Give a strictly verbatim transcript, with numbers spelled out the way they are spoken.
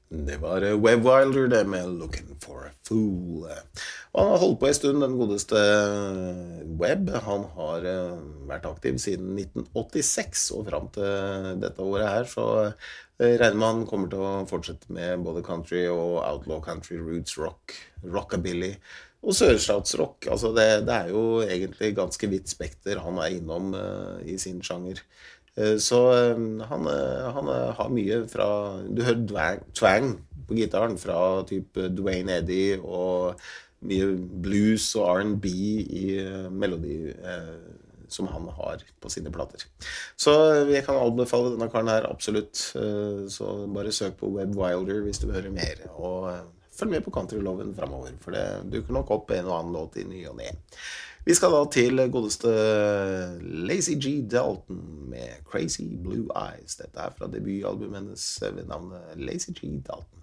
Det var eh, Webb Wilder det med Looking for a Fool. Og han har holdt på en stund, den godeste eh, Webb. Han har eh, vært aktiv siden nitten åttiseks og frem til dette året her, så eh, regner med han kommer til å fortsette med både country og outlaw country, roots rock, rockabilly og sørstatsrock. Altså det, det er jo egentlig ganske vidt spekter han er innom eh, i sin sjanger. Eh, Så eh, han, eh, han eh, har mye fra, du hører dvang, twang på gitaren fra typ Dwayne Eddy og mye blues og R and B i eh, melodi eh, som han har på sine plater. Så eh, jeg kan anbefale denne karen her absolutt. Eh, Så bare søk på Webb Wilder hvis du vil høre mer. Og eh, følg med på countryloven fremover, for det dukker nok opp en og annen låt i ny og ne. Vi skal da til godeste Lazy G Dalton med Crazy Blue Eyes. Dette er fra debutalbumet hennes ved navnet Lazy G Dalton.